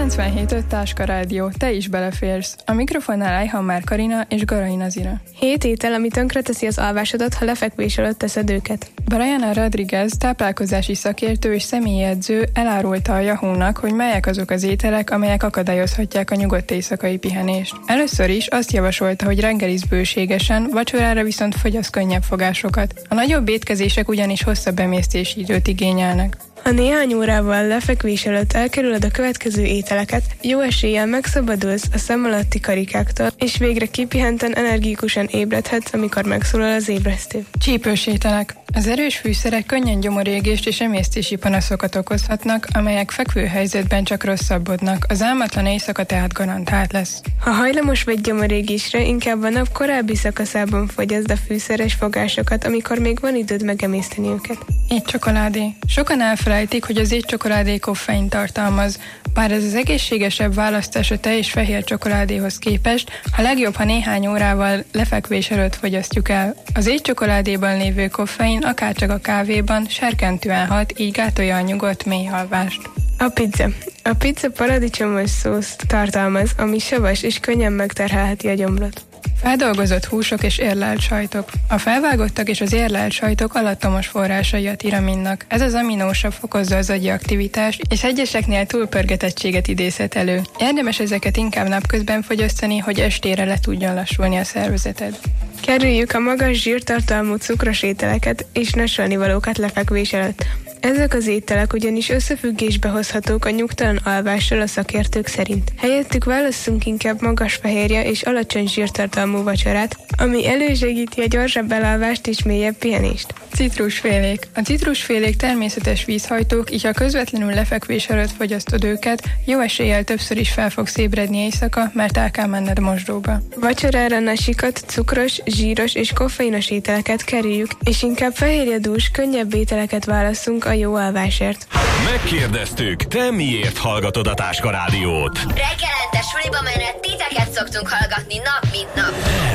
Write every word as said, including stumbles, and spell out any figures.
kilencvenhét öt Táska Rádió, te is beleférsz. A mikrofonnál Eichhammer Karina és Garai Nazira. Hét étel, ami tönkreteszi az alvásodat, ha lefekvés előtt teszed őket. Brianna Rodriguez, táplálkozási szakértő és személyi edző elárulta a Yahoo-nak, hogy melyek azok az ételek, amelyek akadályozhatják a nyugodt éjszakai pihenést. Először is azt javasolta, hogy reggeliz bőségesen, vacsorára viszont fogyasz könnyebb fogásokat. A nagyobb étkezések ugyanis hosszabb emésztési időt igényelnek. Ha néhány órával lefekvés előtt elkerülöd a következő ételeket, jó eséllyel megszabadulsz a szem alatti karikáktól, és végre kipihenten energikusan ébredhetsz, amikor megszólal az ébresztő. Csípős ételek. Az erős fűszerek könnyen gyomorégést és emésztési panaszokat okozhatnak, amelyek fekvőhelyzetben csak rosszabbodnak. Az álmatlan éjszaka tehát garantált lesz. Ha hajlamos vagy gyomorégésre, inkább a nap korábbi szakaszában fogyaszd a fűszeres fogásokat, amikor még van időd megemészteni őket. Étcsokoládé. Sokan elfelejtik, hogy az étcsokoládé koffein tartalmaz. Bár ez az egészségesebb választás a tej és fehér csokoládéhoz képest, a legjobb, ha néhány órával lefekvés előtt fogyasztjuk el. Az étcsokoládéban lévő koffein akárcsak a kávéban serkentően hat, így gátolja a nyugodt mély alvást. A pizza. A pizza paradicsomos szószt tartalmaz, ami savas és könnyen megterhelheti a gyomrot. Feldolgozott húsok és érlelt sajtok. A felvágottak és az érlelt sajtok alattomos forrásai a tiraminnak. Ez az aminósav fokozza az agyi aktivitást, és egyeseknél túlpörgetettséget idézhet elő. Érdemes ezeket inkább napközben fogyasztani, hogy estére le tudjon lassulni a szervezeted. Kerüljük a magas zsírtartalmú cukros ételeket és nesölnivalókat lefekvés előtt. Ezek az ételek ugyanis összefüggésbe hozhatók a nyugtalan alvással a szakértők szerint. Helyettük válasszunk inkább magas fehérje és alacsony zsírtartalmú vacsorát, ami elősegíti a gyorsabb elalvást és mélyebb pihenést. Citrusfélék. A citrusfélék természetes vízhajtók, így ha közvetlenül lefekvés előtt fogyasztod őket, jó eséllyel többször is fel fogsz ébredni éjszaka, mert el kell menned mosdóba. Vacsorára nasikat, cukros, zsíros és koffeinos ételeket kerüljük, és inkább fehérjedús, könnyebb ételeket válasszunk a jó alvásért. Megkérdeztük, te miért hallgatod a Táska Rádiót? Reggelente suliba menet titeket szoktunk hallgatni nap mint nap.